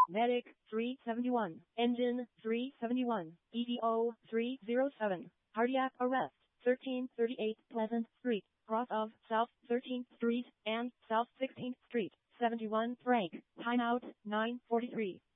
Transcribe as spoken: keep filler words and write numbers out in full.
Medic three seventy-one. Engine three seventy-one. E D O three oh seven. Cardiac arrest thirteen thirty-eight Pleasant Street, cross of South thirteenth Street and South sixteenth Street. seventy-one Frank. Timeout nine forty-three.